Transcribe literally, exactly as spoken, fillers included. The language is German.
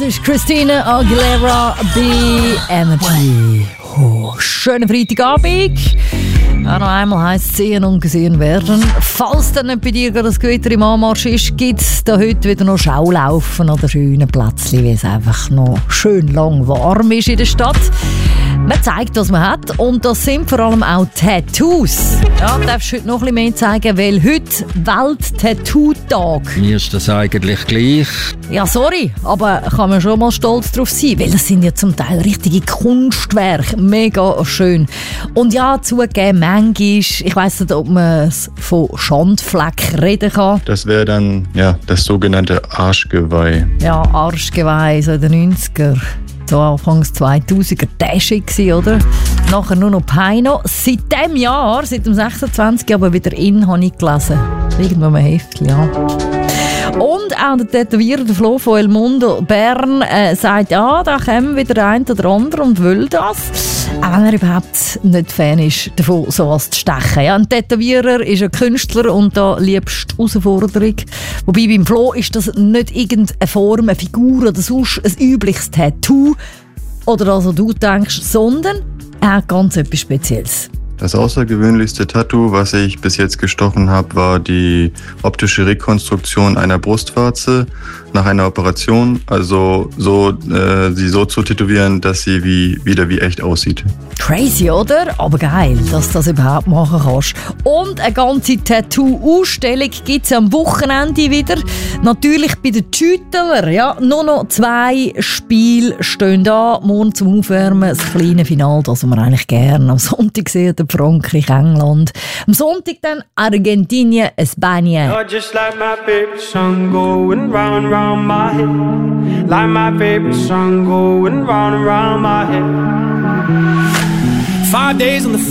ist Christina Aguilera bei Energy. Oh, schönen Freitagabend. Auch noch einmal heisst sehen und gesehen werden. Falls dann nicht bei dir gerade das Gewitter im Anmarsch ist, gibt es da heute wieder noch Schaulaufen oder schöne Plätzchen, weil es einfach noch schön lang warm ist in der Stadt. Man zeigt, was man hat, und das sind vor allem auch Tattoos. Ja, du darfst heute noch ein bisschen mehr zeigen, weil heute Welt-Tattoo-Tag. Mir ist das eigentlich gleich. Ja, sorry, aber kann man schon mal stolz drauf sein, weil das sind ja zum Teil richtige Kunstwerke. Mega schön. Und ja, zugegeben, manchmal, ich weiss nicht, ob man von Schandfleck reden kann. Das wäre dann ja das sogenannte Arschgeweih. Ja, Arschgeweih, so in den neunziger. So Anfangs zweitausender Dashig gsi, oder? Nachher nur noch Peino. Seit diesem Jahr, seit dem sechsundzwanzigsten aber wieder in, habe ich gelesen. Irgendwo im Heftchen, ja. Und auch der Tätowierer, der Flo von El Mundo Bern, äh, sagt, ja, da kommen wieder der eine oder andere und will das. Auch wenn er überhaupt nicht Fan ist, davon sowas zu stechen. Ja, ein Tätowierer ist ein Künstler und da liebst du die Herausforderung. Wobei beim Flo ist das nicht irgendeine Form, eine Figur oder sonst ein übliches Tattoo oder das, was du denkst, sondern er hat ganz etwas Spezielles. Das außergewöhnlichste Tattoo, was ich bis jetzt gestochen habe, war die optische Rekonstruktion einer Brustwarze nach einer Operation. Also so, äh, sie so zu tätowieren, dass sie wie, wieder wie echt aussieht. Crazy, oder? Aber geil, dass du das überhaupt machen kannst. Und eine ganze Tattoo-Ausstellung gibt es am Wochenende wieder. Natürlich bei den Schüttler. Ja, nur noch zwei Spiele stehen da. Morgen zum Aufwärmen das kleine Finale, das wir eigentlich gerne am Sonntag sehen. Frankreich, England. Am Sonntag dann Argentinien, Spanien. You're just like my favorite song going round and round my head. Like my favorite song going round and round my head. Five days on the